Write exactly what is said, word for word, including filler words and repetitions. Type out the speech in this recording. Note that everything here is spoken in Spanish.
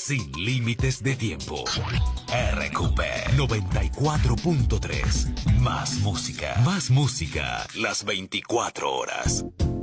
sin límites de tiempo. R Q P noventa y cuatro punto tres. Más música. Más música. Las veinticuatro horas.